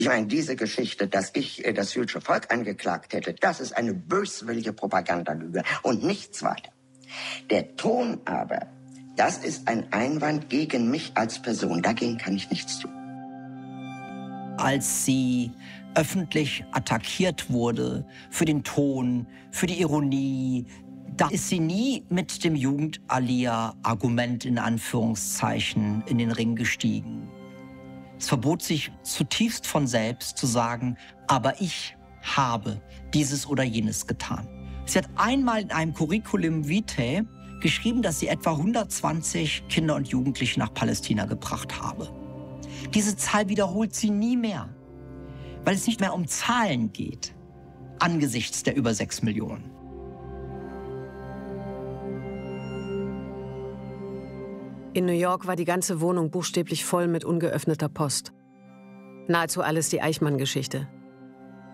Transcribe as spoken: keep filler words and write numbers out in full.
Ich meine, diese Geschichte, dass ich äh, das jüdische Volk angeklagt hätte, das ist eine böswillige Propagandalüge und nichts weiter. Der Ton aber, das ist ein Einwand gegen mich als Person. Dagegen kann ich nichts tun. Als sie öffentlich attackiert wurde für den Ton, für die Ironie, da ist sie nie mit dem Jugend-Alia-Argument in Anführungszeichen in den Ring gestiegen. Es verbot sich zutiefst von selbst zu sagen, aber ich habe dieses oder jenes getan. Sie hat einmal in einem Curriculum vitae geschrieben, dass sie etwa hundertzwanzig Kinder und Jugendliche nach Palästina gebracht habe. Diese Zahl wiederholt sie nie mehr, weil es nicht mehr um Zahlen geht, angesichts der über sechs Millionen. In New York war die ganze Wohnung buchstäblich voll mit ungeöffneter Post. Nahezu alles die Eichmann-Geschichte.